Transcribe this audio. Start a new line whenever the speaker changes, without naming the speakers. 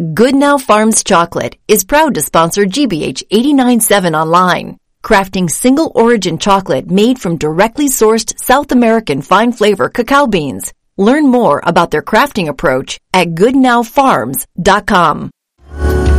Good Now Farms Chocolate is proud to sponsor GBH 89.7 online, crafting single-origin chocolate made from directly sourced South American fine-flavor cacao beans. Learn more about their crafting approach at goodnowfarms.com.